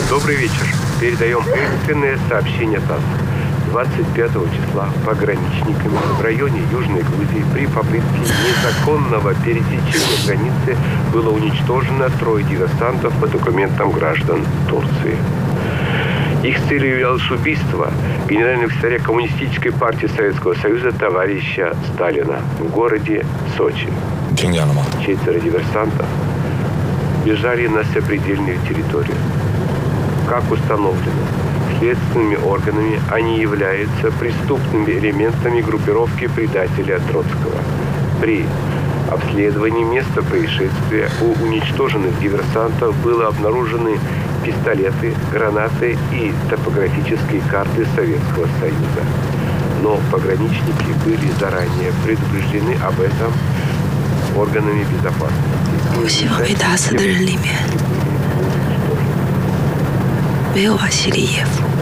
Добрый вечер. Передаем экстренное сообщение ТАСС. 25 числа пограничниками в районе Южной Грузии при попытке незаконного пересечения границы было уничтожено 3 диверсантов по документам граждан Турции. Их целью являлось убийство генерального секретаря Коммунистической партии Советского Союза товарища Сталина в городе Сочи. 4 диверсантов бежали на сопредельную территорию. Как установлено следственными органами, они являются преступными элементами группировки предателя Троцкого. При обследовании места происшествия у уничтоженных диверсантов было обнаружены пистолеты, гранаты и топографические карты Советского Союза. Но пограничники были заранее предупреждены об этом органами безопасности. 我希望被打死的人里面没有瓦西里耶夫。